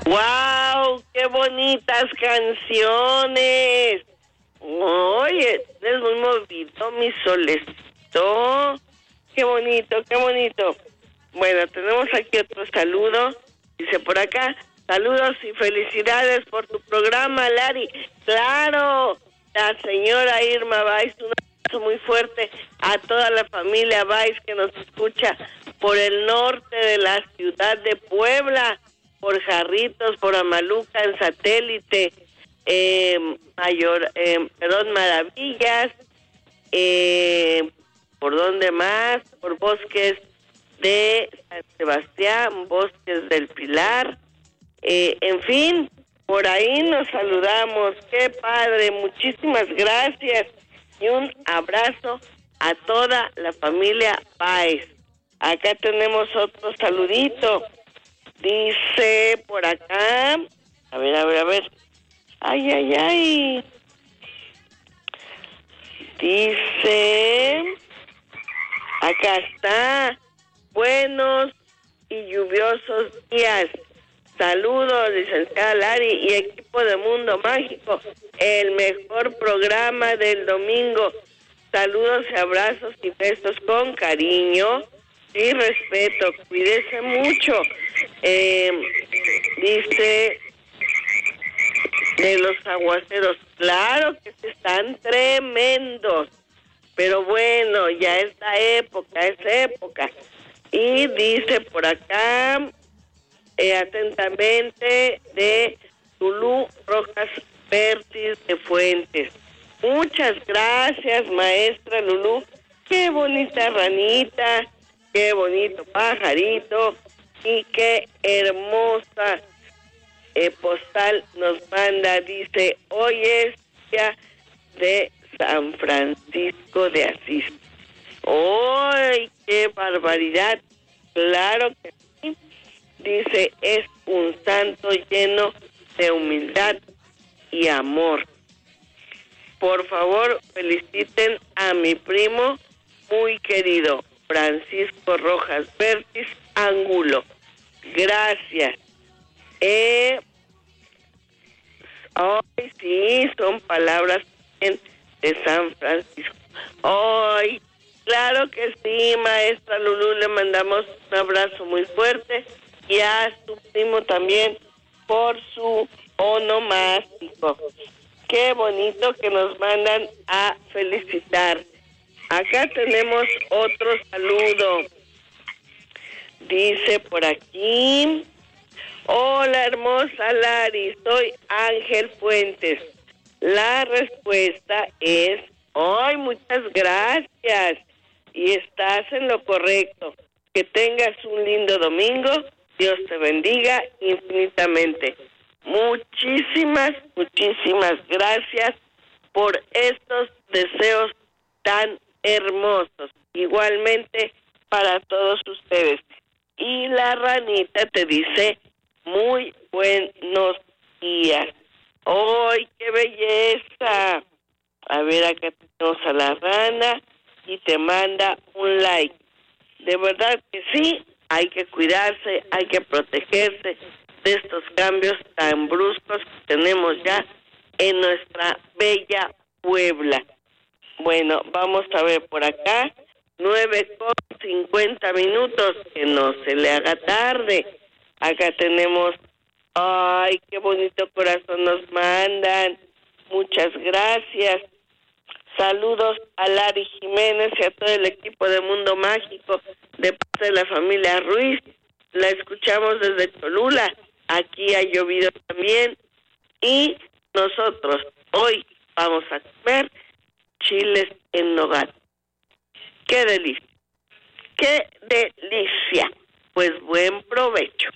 ¡Wow! ¡Qué bonitas canciones! Oye, es muy movido, mi solecito. ¡Qué bonito, qué bonito! Bueno, tenemos aquí otro saludo. Dice por acá, saludos y felicidades por tu programa, Lari. ¡Claro! La señora Irma Valls, un abrazo muy fuerte a toda la familia Valls que nos escucha por el norte de la ciudad de Puebla, por Jarritos, por Amaluca, en Satélite, Maravillas, ¿por dónde más? Por Bosques de San Sebastián, Bosques del Pilar, en fin, por ahí nos saludamos. ¡Qué padre! Muchísimas gracias y un abrazo a toda la familia Páez. Acá tenemos otro saludito. Dice por acá, a ver. Ay. Dice, acá está. Buenos y lluviosos días. Saludos, licenciada Lari y equipo de Mundo Mágico. El mejor programa del domingo. Saludos y abrazos y besos con cariño y respeto. Cuídese mucho. Dice de los aguaceros. Claro que están tremendos. Pero bueno, ya es época. Y dice por acá, atentamente, de Lulú Rojas Pertis de Fuentes. Muchas gracias, maestra Lulú. Qué bonita ranita, qué bonito pajarito y qué hermosa postal nos manda. Dice, hoy es día de San Francisco de Asís. ¡Ay, qué barbaridad! Claro que sí. Dice, es un santo lleno de humildad y amor. Por favor, feliciten a mi primo muy querido, Francisco Rojas Pertis Angulo. Gracias. Ay, sí, son palabras de San Francisco. Ay, claro que sí, maestra Lulú, le mandamos un abrazo muy fuerte y a su primo también por su onomástico. Qué bonito que nos mandan a felicitar. Acá tenemos otro saludo. Dice por aquí, hola hermosa Lari, soy Ángel Fuentes. La respuesta es, ¡ay, muchas gracias! Y estás en lo correcto. Que tengas un lindo domingo. Dios te bendiga infinitamente. Muchísimas gracias por estos deseos tan hermosos. Igualmente para todos ustedes. Y la ranita te dice, muy buenos días. ¡Ay, qué belleza! A ver, acá tenemos a la rana y te manda un like. De verdad que sí, hay que cuidarse, hay que protegerse de estos cambios tan bruscos que tenemos ya en nuestra bella Puebla. Bueno, vamos a ver por acá, 9:50, que no se le haga tarde. Acá tenemos, ay, qué bonito corazón nos mandan. Muchas gracias. Saludos a Lari Jiménez y a todo el equipo de Mundo Mágico de parte de la familia Ruiz. La escuchamos desde Cholula. Aquí ha llovido también. Y nosotros hoy vamos a comer chiles en nogada. ¡Qué delicia! ¡Qué delicia! Pues buen provecho.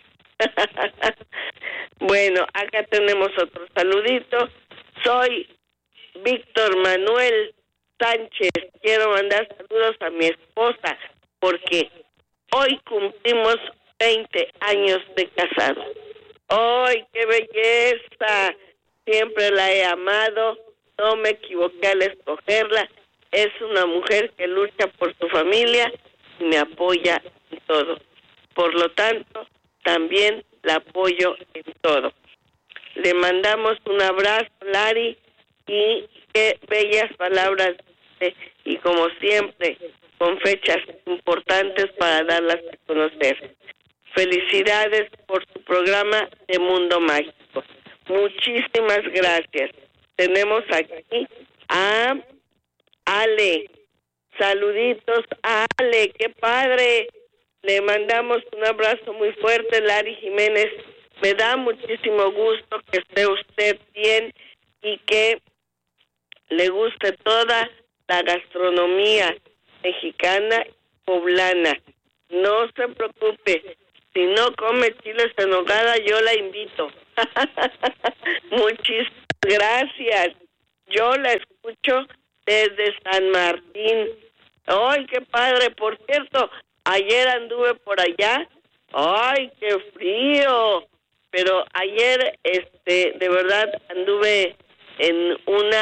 Bueno, acá tenemos otro saludito. Soy Víctor Manuel Sánchez. Quiero mandar saludos a mi esposa porque hoy cumplimos 20 años de casado. ¡Ay, qué belleza! Siempre la he amado, no me equivoqué al escogerla. Es una mujer que lucha por su familia y me apoya en todo. Por lo tanto, también la apoyo en todo. Le mandamos un abrazo, Lari, y qué bellas palabras, y como siempre, con fechas importantes para darlas a conocer. Felicidades por su programa de Mundo Mágico. Muchísimas gracias. Tenemos aquí a Ale. Saluditos a Ale, qué padre. Le mandamos un abrazo muy fuerte, Lari Jiménez. Me da muchísimo gusto que esté usted bien y que le guste toda la gastronomía mexicana y poblana. No se preocupe, si no come chiles en nogada, yo la invito. Muchísimas gracias. Yo la escucho desde San Martín. ¡Ay, qué padre! Por cierto, ayer anduve por allá. ¡Ay, qué frío! Pero ayer, de verdad, anduve en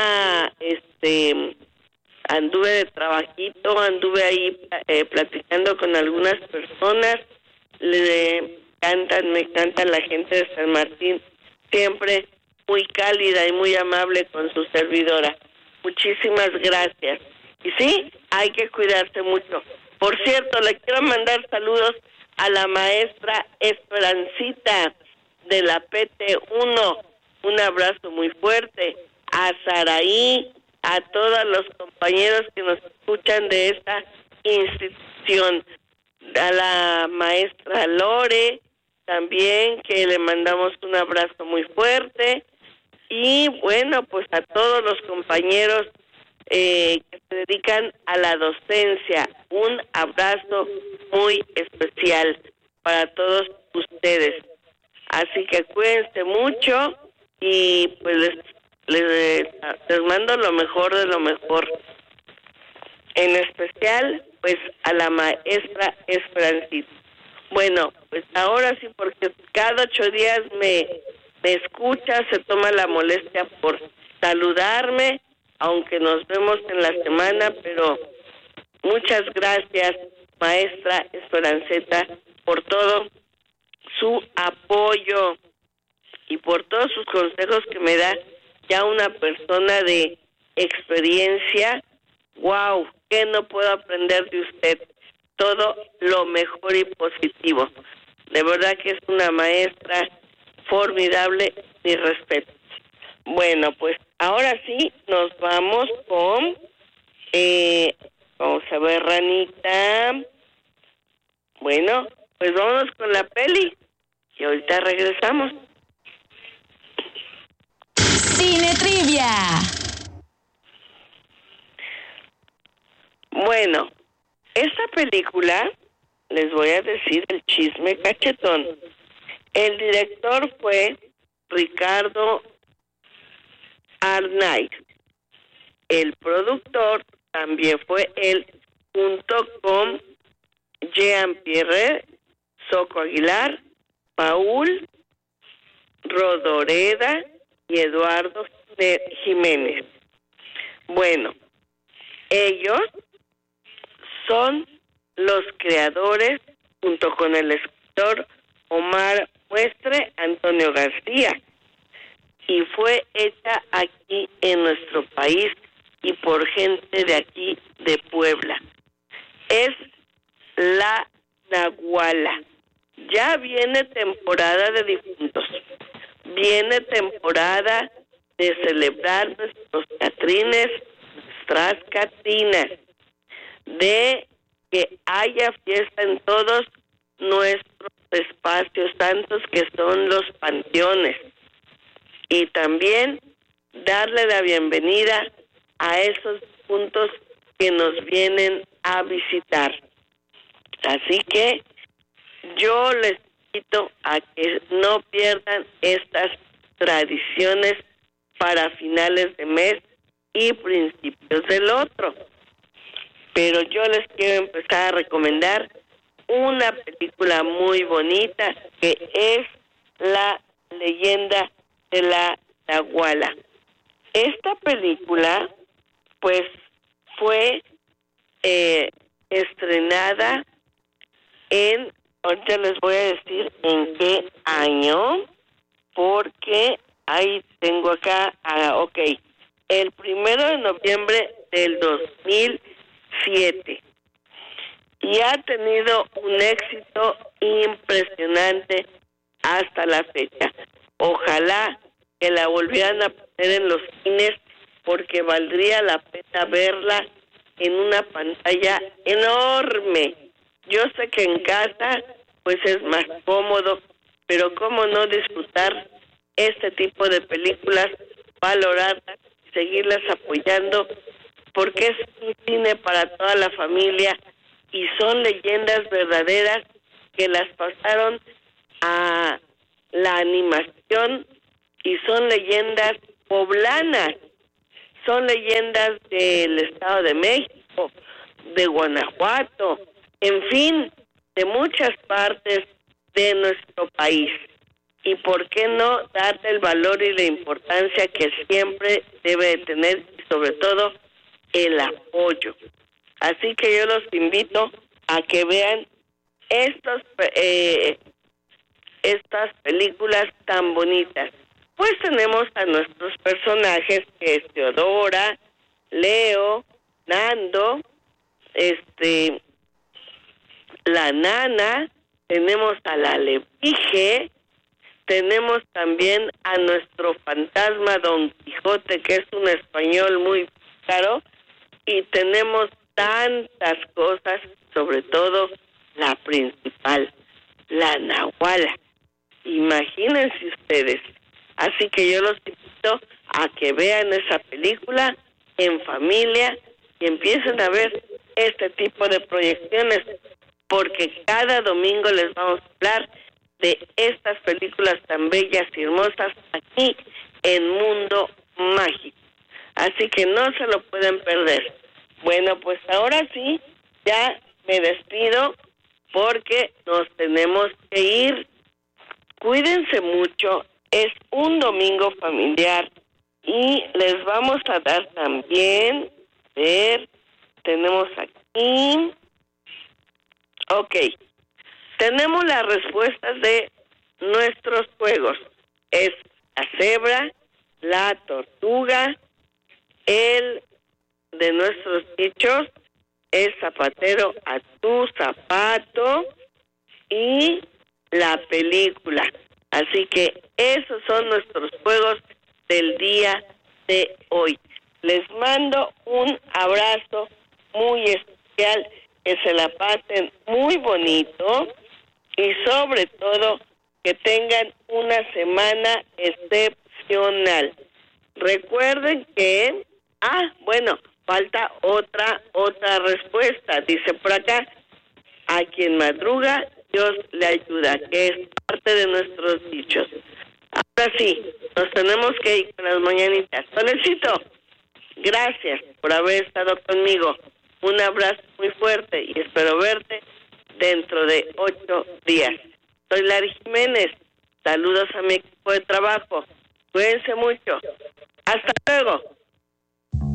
anduve de trabajito, anduve ahí platicando con algunas personas. Me encanta la gente de San Martín, siempre muy cálida y muy amable con su servidora. Muchísimas gracias. Y sí, hay que cuidarse mucho. Por cierto, le quiero mandar saludos a la maestra Esperancita de la PT1. Un abrazo muy fuerte. A Saraí, a todos los compañeros que nos escuchan de esta institución. A la maestra Lore, también, que le mandamos un abrazo muy fuerte. Y bueno, pues a todos los compañeros que se dedican a la docencia, un abrazo muy especial para todos ustedes. Así que cuídense mucho y pues les mando lo mejor de lo mejor. En especial, pues a la maestra Esperancita. Bueno, pues ahora sí, porque cada 8 días me escucha, se toma la molestia por saludarme, aunque nos vemos en la semana, pero muchas gracias, maestra Esperanceta, por todo su apoyo y por todos sus consejos que me da ya una persona de experiencia. ¡Wow! ¿Qué no puedo aprender de usted? Todo lo mejor y positivo. De verdad que es una maestra formidable, mi respeto. Bueno, pues ahora sí nos vamos con... vamos a ver, Ranita. Bueno, pues vámonos con la peli y ahorita regresamos. Cine Trivia. Bueno, esta película, les voy a decir el chisme cachetón. El director fue Ricardo Arnaiz. El productor también fue él, junto con Jean-Pierre Soco Aguilar, Paul Rodoreda y Eduardo Jiménez. Bueno, ellos son los creadores, junto con el escritor Omar Muestre, Antonio García, y fue hecha aquí en nuestro país y por gente de aquí, de Puebla. Es La Nahuala. Ya viene temporada de difuntos, viene temporada de celebrar nuestros catrines, nuestras catrinas, de que haya fiesta en todos nuestros espacios santos que son los panteones, y también darle la bienvenida a esos puntos que nos vienen a visitar. Así que yo les invito a que no pierdan estas tradiciones para finales de mes y principios del otro. Pero yo les quiero empezar a recomendar una película muy bonita que es La Leyenda de la Nahuala. Esta película, pues, fue estrenada ahorita les voy a decir en qué año, porque ahí tengo acá, ok, el 1 de noviembre del 2007. Y ha tenido un éxito impresionante hasta la fecha. Ojalá que la volvieran a poner en los cines, porque valdría la pena verla en una pantalla enorme. Yo sé que en casa pues es más cómodo, pero cómo no disfrutar este tipo de películas, valorarlas, seguirlas apoyando, porque es un cine para toda la familia y son leyendas verdaderas que las pasaron a la animación y son leyendas poblanas, son leyendas del Estado de México, de Guanajuato, en fin, de muchas partes de nuestro país. Y por qué no darle el valor y la importancia que siempre debe de tener, y sobre todo el apoyo. Así que yo los invito a que vean estas películas tan bonitas. Pues tenemos a nuestros personajes, que es Teodora, Leo, Nando, la nana, tenemos a la Alebrije, tenemos también a nuestro fantasma Don Quijote, que es un español muy caro, y tenemos tantas cosas, sobre todo la principal, la Nahuala. Imagínense ustedes. Así que yo los invito a que vean esa película en familia y empiecen a ver este tipo de proyecciones, porque cada domingo les vamos a hablar de estas películas tan bellas y hermosas aquí en Mundo Mágico. Así que no se lo pueden perder. Bueno, pues ahora sí, ya me despido porque nos tenemos que ir. Cuídense mucho, es un domingo familiar y les vamos a dar también, tenemos aquí, ok, tenemos las respuestas de nuestros juegos. Es la cebra, la tortuga, el de nuestros dichos es zapatero a tu zapato y la película. Así que esos son nuestros juegos del día de hoy. Les mando un abrazo muy especial, que se la pasen muy bonito y sobre todo que tengan una semana excepcional. Recuerden que, bueno, falta otra respuesta. Dice por acá, a quien madruga, Dios le ayuda, que es parte de nuestros dichos. Ahora sí, nos tenemos que ir con las mañanitas. Solecito, gracias por haber estado conmigo. Un abrazo muy fuerte y espero verte dentro de 8 días. Soy Lari Jiménez. Saludos a mi equipo de trabajo. Cuídense mucho. Hasta luego.